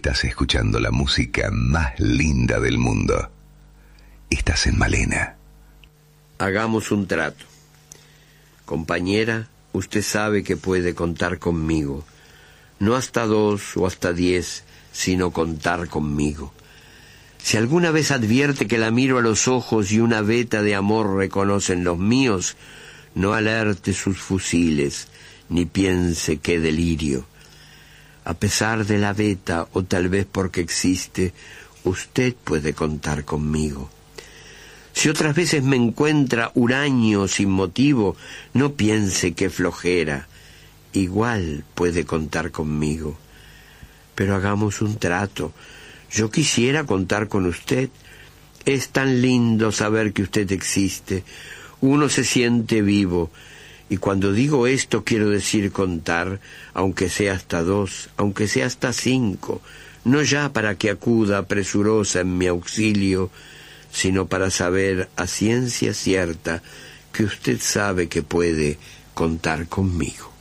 Estás escuchando la música más linda del mundo. Estás en Malena. Hagamos un trato. Compañera, usted sabe que puede contar conmigo. No hasta 2 o hasta 10, sino contar conmigo. Si alguna vez advierte que la miro a los ojos y una veta de amor reconocen los míos, no alerte sus fusiles, ni piense qué delirio. A pesar de la veta, o tal vez porque existe, usted puede contar conmigo. Si otras veces me encuentra huraño sin motivo, no piense que flojera. Igual puede contar conmigo. Pero hagamos un trato. Yo quisiera contar con usted. Es tan lindo saber que usted existe. Uno se siente vivo. Y cuando digo esto quiero decir contar, aunque sea hasta 2, aunque sea hasta 5, no ya para que acuda presurosa en mi auxilio, sino para saber a ciencia cierta que usted sabe que puede contar conmigo.